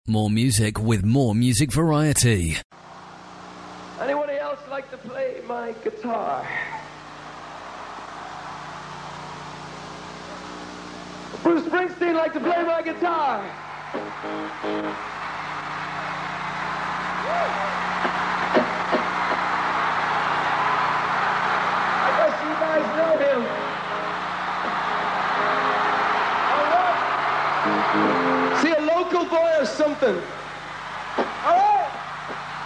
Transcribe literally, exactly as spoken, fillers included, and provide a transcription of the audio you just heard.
More music with more music variety. Anybody else like to play my guitar? Bruce Springsteen like to play my guitar? I guess you guys know him. All right. See, a local boy or something.